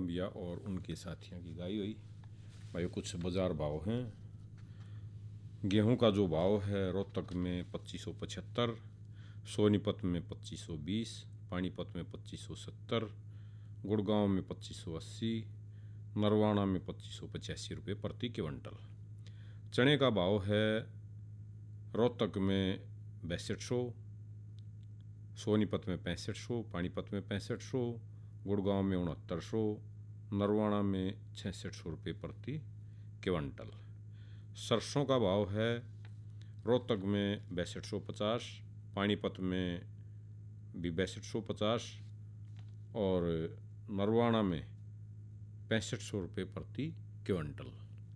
भैया और उनके साथियों की गाई हुई। भाई कुछ बाजार भाव हैं। गेहूं का जो भाव है रोहतक में 2575, सोनीपत में 2520, पानीपत में 2570, गुड़गांव में 2580, नरवाना में 2585 रुपये प्रति क्विंटल। चने का भाव है रोहतक में 6200, सोनीपत में 6500, पानीपत में 6500, गुड़गांव में 6900, नरवाना में 6600 रुपये प्रति क्विंटल। सरसों का भाव है रोहतक में 6250, पानीपत में भी 6250 और नरवाना में 6500 रुपये प्रति क्विंटल।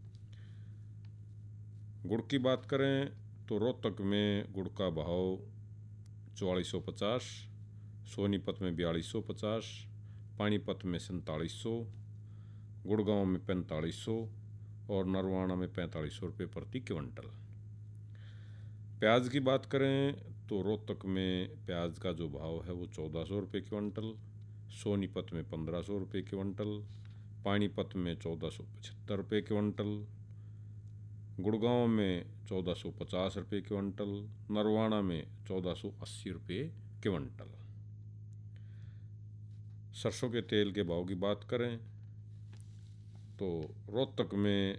गुड़ की बात करें तो रोहतक में गुड़ का भाव 4450, सोनीपत में 4250, पानीपत में 4700, गुड़गांव में 4500 और नरवाना में 4500 रुपये प्रति क्विंटल। प्याज की बात करें तो रोहतक में प्याज का जो भाव है वो 1400 रुपये क्विंटल, सोनीपत में 1500 रुपये क्विंटल, पानीपत में 1475 रुपये क्विंटल, गुड़गांव में 1450 रुपये क्विंटल, नरवाना में 1480 रुपये क्विंटल। सरसों के तेल के भाव की बात करें तो रोहतक में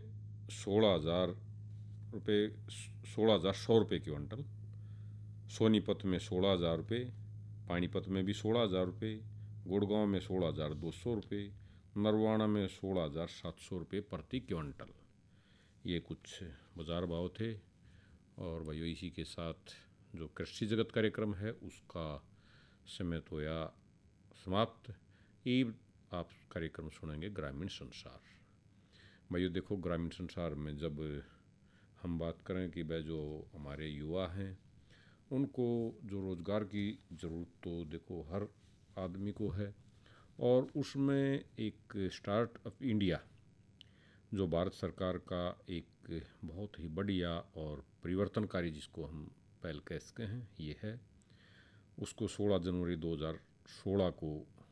16,100 रुपये क्विंटल, सोनीपत में 16,000 रुपये, पानीपत में भी 16,000 रुपये, गुड़गांव में 16,200 रुपये, नरवाना में 16,700 रुपये प्रति क्विंटल। ये कुछ बाजार भाव थे। और भाइयों इसी के साथ जो कृषि जगत कार्यक्रम है उसका समय तो या समाप्त। ये आप कार्यक्रम सुनेंगे ग्रामीण संसार। भाइयों देखो, ग्रामीण संसार में जब हम बात करें कि भाई जो हमारे युवा हैं उनको जो रोज़गार की ज़रूरत तो देखो हर आदमी को है, और उसमें एक स्टार्टअप इंडिया जो भारत सरकार का एक बहुत ही बढ़िया और परिवर्तनकारी, जिसको हम पहल कह सकते हैं, ये है। उसको 16 जनवरी 2016 को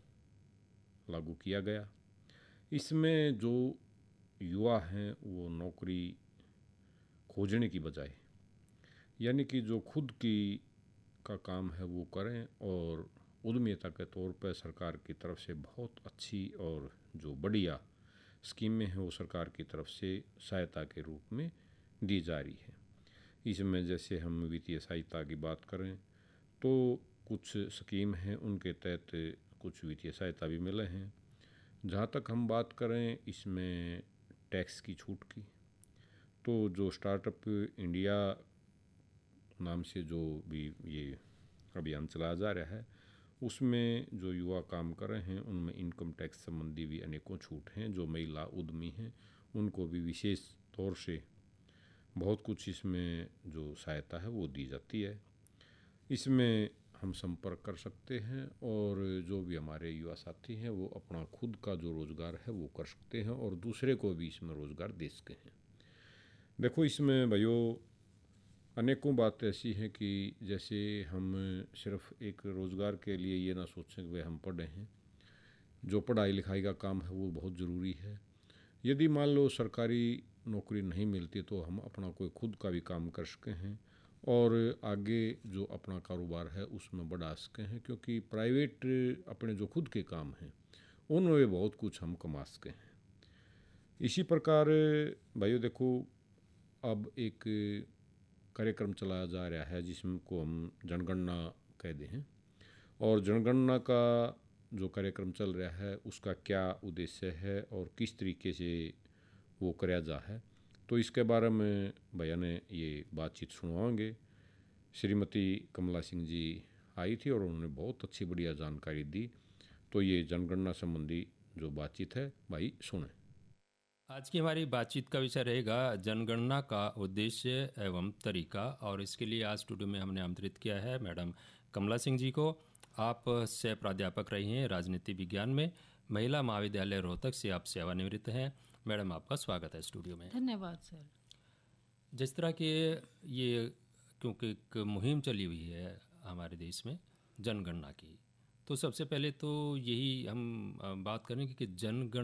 लागू किया गया। इसमें जो युवा हैं वो नौकरी खोजने की बजाय, यानी कि जो खुद की का काम है वो करें, और उद्यमिता के तौर पर सरकार की तरफ से बहुत अच्छी और जो बढ़िया स्कीमें हैं वो सरकार की तरफ से सहायता के रूप में दी जा रही है। इसमें जैसे हम वित्तीय सहायता की बात करें तो कुछ स्कीम हैं, उनके तहत कुछ वित्तीय सहायता भी मिले हैं। जहाँ तक हम बात करें इसमें टैक्स की छूट की, तो जो स्टार्टअप इंडिया नाम से जो भी ये अभियान चलाया जा रहा है उसमें जो युवा काम कर रहे हैं उनमें इनकम टैक्स संबंधी भी अनेकों छूट हैं। जो महिला उद्यमी हैं उनको भी विशेष तौर से बहुत कुछ इसमें जो सहायता है वो दी जाती है। इसमें हम संपर्क कर सकते हैं और जो भी हमारे युवा साथी हैं वो अपना खुद का जो रोज़गार है वो कर सकते हैं और दूसरे को भी इसमें रोज़गार दे सकते हैं। देखो इसमें भाइयों अनेकों बात ऐसी हैं कि जैसे हम सिर्फ एक रोज़गार के लिए ये ना सोचें कि भाई हम पढ़े हैं। जो पढ़ाई लिखाई का काम है वो बहुत ज़रूरी है। यदि मान लो सरकारी नौकरी नहीं मिलती तो हम अपना कोई खुद का भी काम कर सके हैं और आगे जो अपना कारोबार है उसमें बढ़ा सके हैं, क्योंकि प्राइवेट अपने जो खुद के काम हैं उनमें बहुत कुछ हम कमा सके हैं। इसी प्रकार भाइयों देखो अब एक कार्यक्रम चलाया जा रहा है जिसको हम जनगणना कहते हैं, और जनगणना का जो कार्यक्रम चल रहा है उसका क्या उद्देश्य है और किस तरीके से वो कराया जा है, तो इसके बारे में भैया ने ये बातचीत सुनवाएंगे। श्रीमती कमला सिंह जी आई थी और उन्होंने बहुत अच्छी बढ़िया जानकारी दी। तो ये जनगणना संबंधी जो बातचीत है भाई सुने। आज की हमारी बातचीत का विषय रहेगा जनगणना का उद्देश्य एवं तरीका, और इसके लिए आज स्टूडियो में हमने आमंत्रित किया है मैडम कमला सिंह जी को। आप सह प्राध्यापक रही हैं राजनीति विज्ञान में, महिला महाविद्यालय रोहतक से आप सेवानिवृत्त हैं। मैडम आपका स्वागत है स्टूडियो में। धन्यवाद सर। जिस तरह के ये क्योंकि एक मुहिम चली हुई है हमारे देश में जनगणना की, तो सबसे पहले तो यही हम बात करें कि जनगणना